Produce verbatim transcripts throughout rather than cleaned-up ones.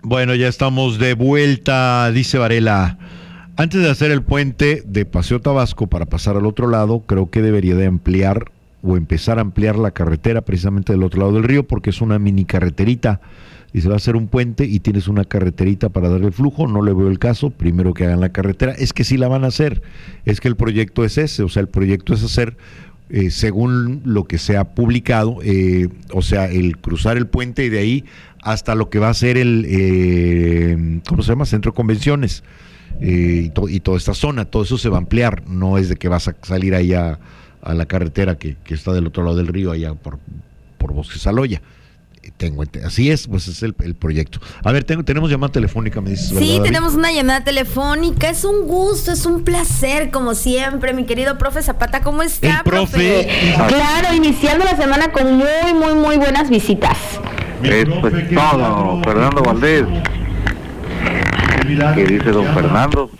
Bueno, ya estamos de vuelta, dice Varela. Antes de hacer el puente de Paseo Tabasco para pasar al otro lado, creo que debería de ampliar o empezar a ampliar la carretera precisamente del otro lado del río, porque es una mini carreterita y se va a hacer un puente y tienes una carreterita para darle flujo. No le veo el caso, primero que hagan la carretera. Es que sí la van a hacer, es que el proyecto es ese, o sea, el proyecto es hacer, eh, según lo que se ha publicado, eh, o sea, el cruzar el puente y de ahí hasta lo que va a ser el, eh, ¿cómo se llama? Centro de Convenciones, eh, y, to, y toda esta zona, todo eso se va a ampliar, no es de que vas a salir ahí a, a la carretera que, que está del otro lado del río, allá por, por Bosque Saloya. Tengo, así es, pues es el, el proyecto. A ver, tengo, tenemos llamada telefónica, me dices. Sí, tenemos una llamada telefónica. Es un gusto, es un placer, como siempre, mi querido profe Zapata. ¿Cómo está, el profe? profe? Claro, iniciando la semana con muy, muy, muy buenas visitas. Eso es todo, Fernando Valdés. ¿Qué dice don Fernando?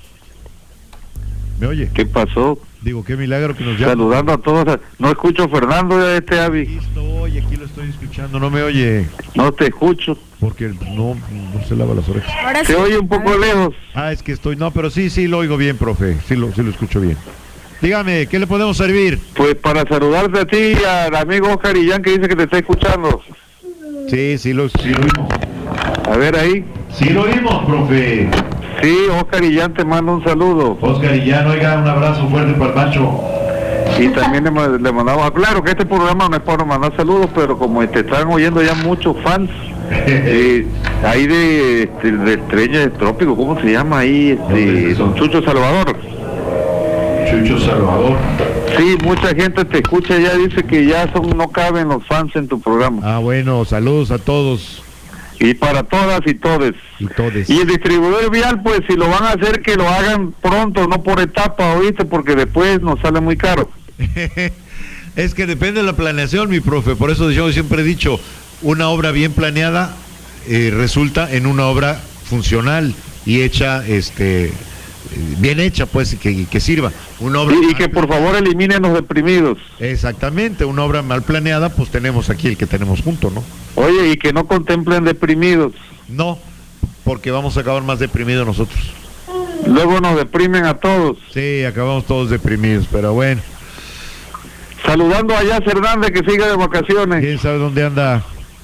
¿Me oye? ¿Qué pasó? Digo, qué milagro que nos llama. Saludando a todos. No escucho a Fernando de este Avi. Aquí estoy, aquí lo estoy escuchando, no me oye. No te escucho. Porque no, no se lava las orejas. Ahora Se sí. oye un poco lejos. Ah, es que estoy, no, pero sí, sí lo oigo bien, profe. Sí lo, sí lo escucho bien. Dígame, ¿qué le podemos servir? Pues para saludarte a ti y al amigo Oscar Illán que dice que te está escuchando. Sí, sí lo, sí lo oímos. A ver ahí. Sí lo oímos, profe. Sí, Oscar Illán te manda un saludo. Oscar Illán, oiga, un abrazo fuerte para el Pancho. Y también le, le mandamos, claro que este programa no es para mandar saludos, pero como te están oyendo ya muchos fans, eh, ahí de, este, de Estrella de Trópico, ¿cómo se llama ahí? Este, don Chucho Salvador. Chucho Salvador. Sí, mucha gente te escucha ya, dice que ya son no caben los fans en tu programa. Ah, bueno, saludos a todos. Y para todas y todes. Y todes. Y el distribuidor vial, pues si lo van a hacer, que lo hagan pronto, no por etapa, ¿oíste? Porque después nos sale muy caro. Es que depende de la planeación, mi profe. Por eso yo siempre he dicho, una obra bien planeada eh, resulta en una obra funcional y hecha, este, bien hecha, pues, que, que sirva. Una obra y, y que por favor eliminen los deprimidos. Exactamente, una obra mal planeada, pues tenemos aquí el que tenemos junto, ¿no? Oye, y que no contemplen deprimidos. No, porque vamos a acabar más deprimidos nosotros. Luego nos deprimen a todos. Sí, acabamos todos deprimidos, pero bueno. Saludando a Yas Hernández, que sigue de vacaciones. ¿Quién sabe dónde anda?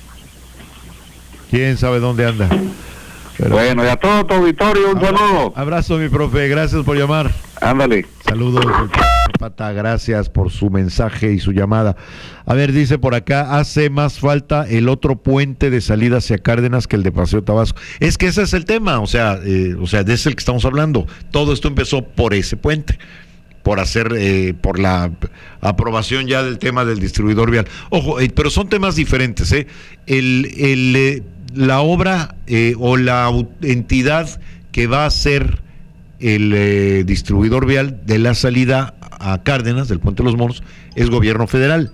¿Quién sabe dónde anda? Pero bueno, y a todo tu auditorio, un abrazo, saludo. Abrazo, mi profe, gracias por llamar. Ándale. Saludos, Pata, gracias por su mensaje y su llamada. A ver, dice por acá, hace más falta el otro puente de salida hacia Cárdenas que el de Paseo Tabasco. Es que ese es el tema, o sea, eh, o sea, de ese el que estamos hablando. Todo esto empezó por ese puente, por hacer, eh, por la aprobación ya del tema del distribuidor vial. Ojo, eh, pero son temas diferentes, ¿eh? El, el, eh, la obra eh, o la entidad que va a ser el eh, distribuidor vial de la salida a Cárdenas, del Puente de los Moros, es gobierno federal.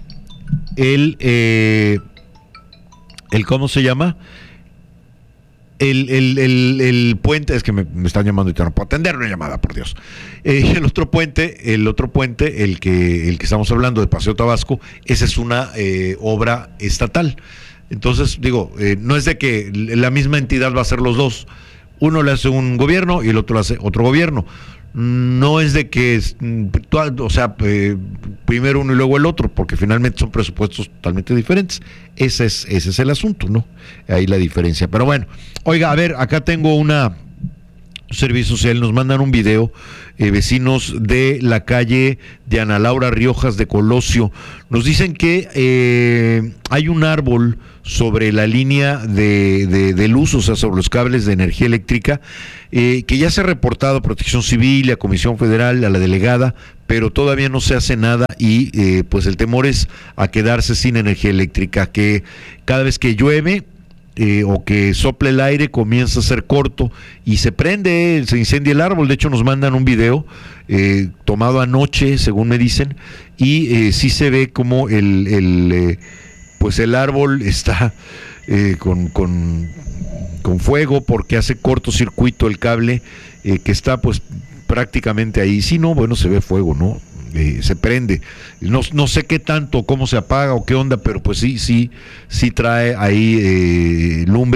El, eh, el ¿cómo se llama? El, el, el, el puente, es que me, me están llamando y no puedo atender una llamada, por Dios. Eh, el otro puente, el otro puente, el que, el que estamos hablando de Paseo Tabasco, esa es una eh, obra estatal. Entonces, digo, eh, no es de que la misma entidad va a hacer los dos. Uno le hace un gobierno y el otro le hace otro gobierno. No es de que, o sea, eh, primero uno y luego el otro, porque finalmente son presupuestos totalmente diferentes. Ese es, ese es el asunto, ¿no? Ahí la diferencia. Pero bueno, oiga, a ver, acá tengo una servicio social, nos mandan un video, eh, vecinos de la calle de Ana Laura Riojas de Colosio, nos dicen que eh, hay un árbol sobre la línea de, de, de luz, o sea, sobre los cables de energía eléctrica, eh, que ya se ha reportado a Protección Civil, a Comisión Federal, a la delegada, pero todavía no se hace nada y eh, pues el temor es a quedarse sin energía eléctrica, que cada vez que llueve, Eh, o que sople el aire, comienza a ser corto y se prende, se incendia el árbol. De hecho nos mandan un video eh, tomado anoche, según me dicen, y eh, sí se ve como el, el eh, pues el árbol está eh, con, con, con fuego, porque hace cortocircuito el cable eh, que está pues prácticamente ahí. Si no, bueno, se ve fuego, ¿no? Eh, se prende, no, no sé qué tanto, cómo se apaga o qué onda, pero pues sí, sí, sí trae ahí eh, lumbre,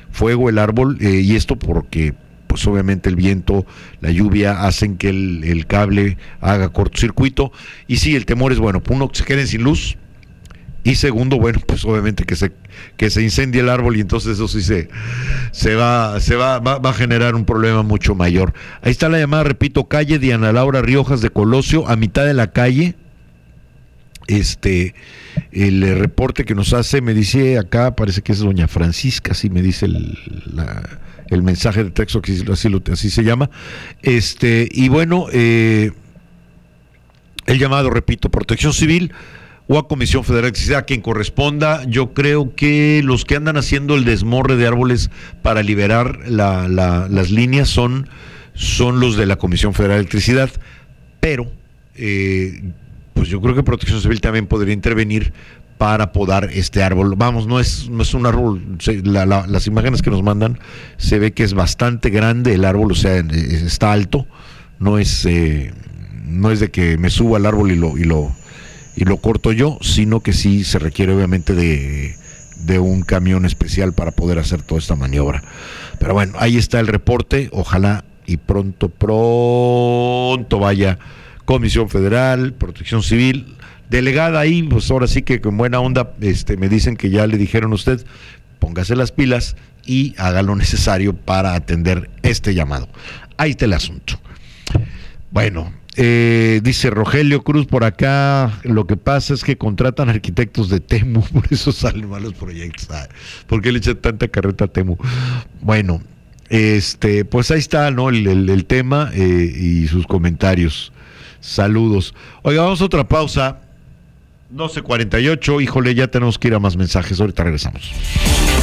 fuego el árbol, eh, y esto porque pues obviamente el viento, la lluvia hacen que el, el cable haga cortocircuito, y sí, el temor es, bueno, uno, que se queden sin luz, y segundo, bueno, pues obviamente que se que se incendie el árbol, y entonces eso sí se se va se va, va va a generar un problema mucho mayor. Ahí está la llamada, repito, calle Diana Laura Riojas de Colosio, a mitad de la calle. Este, el reporte que nos hace, me dice acá, parece que es doña Francisca, así me dice el, la, el mensaje de texto, que así, lo, así se llama. Este, y bueno, eh, el llamado, repito, Protección Civil o a Comisión Federal de Electricidad, a quien corresponda. Yo creo que los que andan haciendo el desmorre de árboles para liberar la, la, las líneas son, son los de la Comisión Federal de Electricidad, pero eh, pues yo creo que Protección Civil también podría intervenir para podar este árbol. Vamos, no es no es un árbol, se, la, la, las imágenes que nos mandan se ve que es bastante grande el árbol, o sea, está alto, no es eh, no es de que me suba al árbol y lo y lo y lo corto yo, sino que sí se requiere obviamente de de un camión especial para poder hacer toda esta maniobra. Pero bueno, ahí está el reporte, ojalá y pronto pronto vaya Comisión Federal, Protección Civil, delegada ahí, pues ahora sí que con buena onda, este, me dicen que ya le dijeron a usted, póngase las pilas y haga lo necesario para atender este llamado. Ahí está el asunto. Bueno, eh, dice Rogelio Cruz por acá, lo que pasa es que contratan arquitectos de Temu, por eso salen malos proyectos. Ah, ¿por qué le echan tanta carreta a Temu? Bueno, este, pues ahí está, ¿no? El, el, el tema eh, y sus comentarios. Saludos. Oiga, vamos a otra pausa. doce cuarenta y ocho, híjole, ya tenemos que ir a más mensajes. Ahorita regresamos.